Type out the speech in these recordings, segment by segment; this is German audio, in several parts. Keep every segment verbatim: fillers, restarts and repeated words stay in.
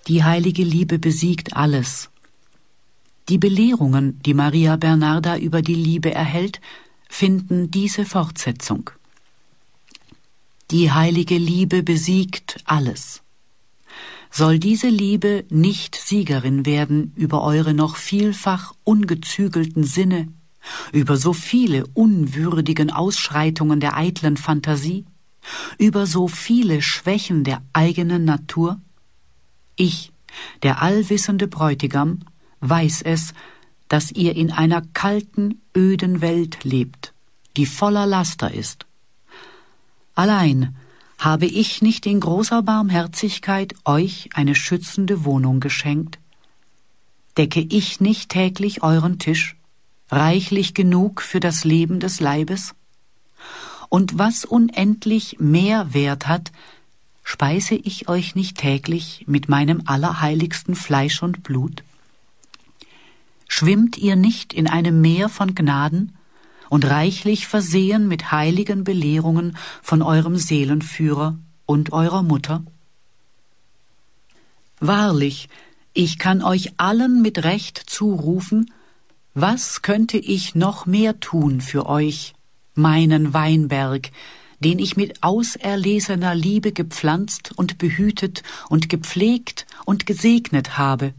Die heilige Liebe besiegt alles. Die Belehrungen, die Maria Bernarda über die Liebe erhält, finden diese Fortsetzung. Die heilige Liebe besiegt alles. Soll diese Liebe nicht Siegerin werden über eure noch vielfach ungezügelten Sinne, über so viele unwürdigen Ausschreitungen der eitlen Fantasie, über so viele Schwächen der eigenen Natur? Ich, der allwissende Bräutigam, weiß es, dass ihr in einer kalten, öden Welt lebt, die voller Laster ist. Allein habe ich nicht in großer Barmherzigkeit euch eine schützende Wohnung geschenkt? Decke ich nicht täglich euren Tisch, reichlich genug für das Leben des Leibes? Und was unendlich mehr Wert hat, speise ich euch nicht täglich mit meinem allerheiligsten Fleisch und Blut? Schwimmt ihr nicht in einem Meer von Gnaden und reichlich versehen mit heiligen Belehrungen von eurem Seelenführer und eurer Mutter? Wahrlich, ich kann euch allen mit Recht zurufen, was könnte ich noch mehr tun für euch, meinen Weinberg, den ich mit auserlesener Liebe gepflanzt und behütet und gepflegt und gesegnet habe.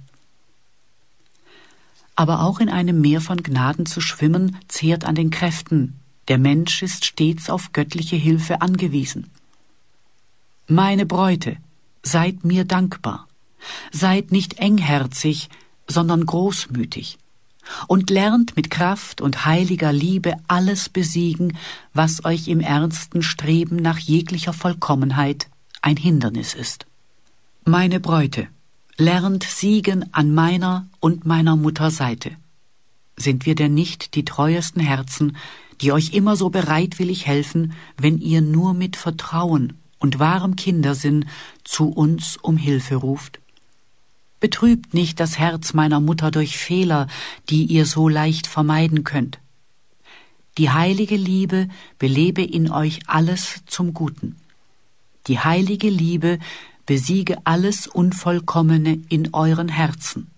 Aber auch in einem Meer von Gnaden zu schwimmen, zehrt an den Kräften. Der Mensch ist stets auf göttliche Hilfe angewiesen. Meine Bräute, seid mir dankbar. Seid nicht engherzig, sondern großmütig. Und lernt mit Kraft und heiliger Liebe alles besiegen, was euch im ernsten Streben nach jeglicher Vollkommenheit ein Hindernis ist. Meine Bräute, lernt siegen an meiner und meiner Mutter Seite. Sind wir denn nicht die treuesten Herzen, die euch immer so bereitwillig helfen, wenn ihr nur mit Vertrauen und wahrem Kindersinn zu uns um Hilfe ruft? Betrübt nicht das Herz meiner Mutter durch Fehler, die ihr so leicht vermeiden könnt. Die heilige Liebe belebe in euch alles zum Guten. Die heilige Liebe besiege alles Unvollkommene in euren Herzen.